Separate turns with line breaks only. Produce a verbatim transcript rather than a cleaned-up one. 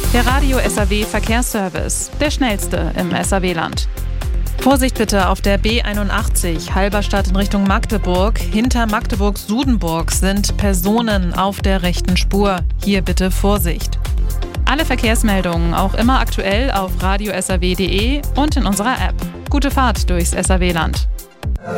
Der Radio S R W Verkehrsservice, der schnellste im S R W-Land. Vorsicht bitte auf der B einundachtzig, Halberstadt in Richtung Magdeburg. Hinter Magdeburg-Sudenburg sind Personen auf der rechten Spur. Hier bitte Vorsicht. Alle Verkehrsmeldungen auch immer aktuell auf radio s r w punkt d e und in unserer App. Gute Fahrt durchs S R W-Land.